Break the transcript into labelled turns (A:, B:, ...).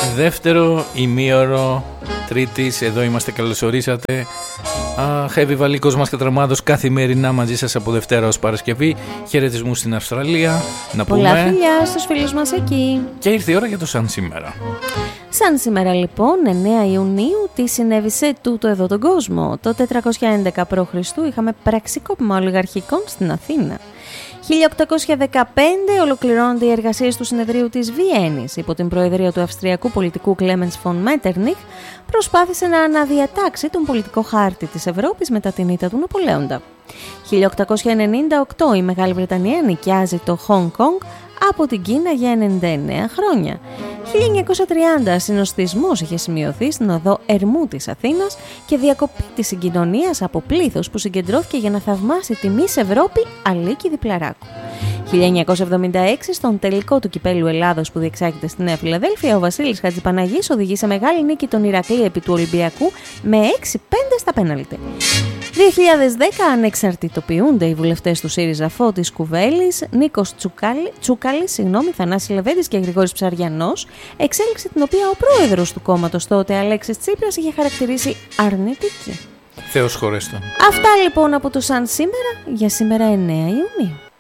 A: Δεύτερο ημίωρο Τρίτης, εδώ είμαστε, καλωσορίσατε. Heavy Βαλίκος μας Κατραμάδος, καθημερινά μαζί σας από Δευτέρα ως Παρασκευή. Χαιρετισμούς στην Αυστραλία. Να
B: πολλά
A: πούμε.
B: φιλιά στους φίλους μας εκεί.
A: Και ήρθε η ώρα για το σαν σήμερα.
B: Σαν σήμερα λοιπόν, 9 Ιουνίου, τι συνέβη σε τούτο εδώ τον κόσμο? Το 411 π.Χ. είχαμε πραξικόπημα ολιγαρχικών στην Αθήνα. 1815 ολοκληρώνονται οι εργασίες του συνεδρίου της Βιέννης. Υπό την προεδρία του αυστριακού πολιτικού Κλέμενς φον Μέττερνιχ, προσπάθησε να αναδιατάξει τον πολιτικό χάρτη της Ευρώπης μετά την ήττα του Ναπολέοντα. 1898 η Μεγάλη Βρετανία νοικιάζει το Χονγκ Κονγκ από την Κίνα για 99 χρόνια. 1930 συνοστισμός είχε σημειωθεί στην οδό Ερμού της Αθήνας και διακοπή της συγκοινωνίας από πλήθος που συγκεντρώθηκε για να θαυμάσει τη Μις Ευρώπη Αλίκη Διπλαράκου. 1976, στον τελικό του Κυπέλλου Ελλάδος που διεξάγεται στη Νέα Φιλαδέλφια, ο Βασίλης Χατζηπαναγής οδηγεί σε μεγάλη νίκη τον Ηρακλή επί του Ολυμπιακού με 6-5 στα πέναλτι. 2010 ανεξαρτητοποιούνται οι βουλευτές του ΣΥΡΙΖΑ Φώτης Κουβέλης, Νίκος Τσούκαλης, Θανάση Λεβέντης και Γρηγόρης Ψαριανός, εξέλιξη την οποία ο πρόεδρος του κόμματος τότε, Αλέξης Τσίπρας, είχε χαρακτηρίσει αρνητική.
A: Θεός χωρέστον.
B: Αυτά λοιπόν από το σαν σήμερα για σήμερα 9 Ιουνίου.